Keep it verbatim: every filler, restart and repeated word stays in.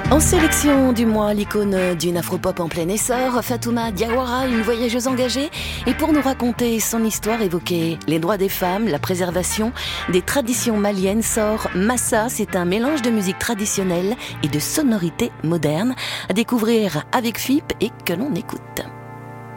En sélection du mois, l'icône d'une afropop en plein essor, Fatouma Diawara, une voyageuse engagée, et pour nous raconter son histoire, évoquer les droits des femmes, la préservation des traditions maliennes, sort Massa. C'est un mélange de musique traditionnelle et de sonorités modernes à découvrir avec F I P et que l'on écoute.